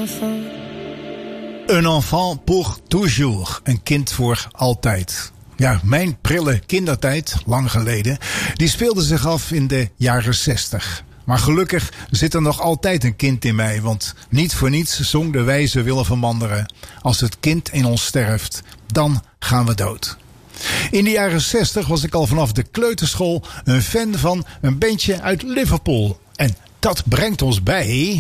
Un enfant pour toujours. Een kind voor altijd. Ja, mijn prille kindertijd, lang geleden, die speelde zich af in de jaren 60. Maar gelukkig zit er nog altijd een kind in mij, want niet voor niets zong de wijze Willem van Manderen: als het kind in ons sterft, dan gaan we dood. In de jaren 60 was ik al vanaf de kleuterschool een fan van een bandje uit Liverpool. En dat brengt ons bij